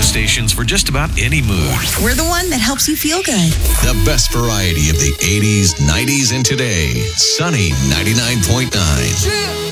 stations for just about any mood. We're the one that helps you feel good. The best variety of the 80s, 90s, and today. Sunny 99.9.